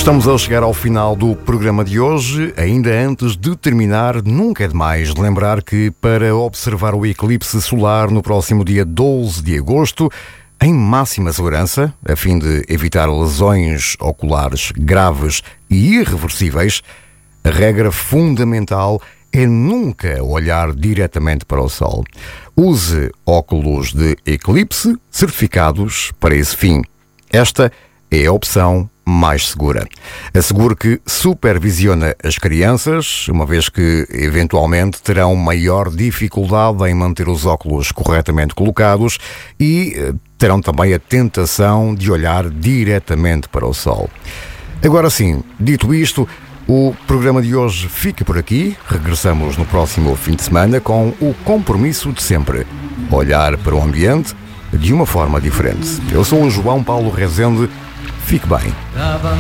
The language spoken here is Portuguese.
Estamos a chegar ao final do programa de hoje. Ainda antes de terminar, nunca é demais lembrar que para observar o eclipse solar no próximo dia 12 de agosto, em máxima segurança, a fim de evitar lesões oculares graves e irreversíveis, a regra fundamental é nunca olhar diretamente para o Sol. Use óculos de eclipse certificados para esse fim. Esta é a opção mais segura. Assegure que supervisiona as crianças, uma vez que eventualmente terão maior dificuldade em manter os óculos corretamente colocados e terão também a tentação de olhar diretamente para o Sol. Agora sim, dito isto, o programa de hoje fica por aqui. Regressamos no próximo fim de semana com o compromisso de sempre: olhar para o ambiente de uma forma diferente. Eu sou o João Paulo Rezende. Fique bem.